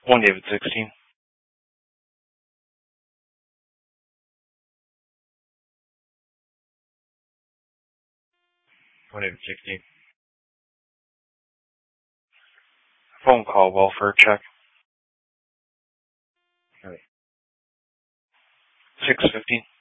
1 David 16. One David 16. Phone call welfare check. 615.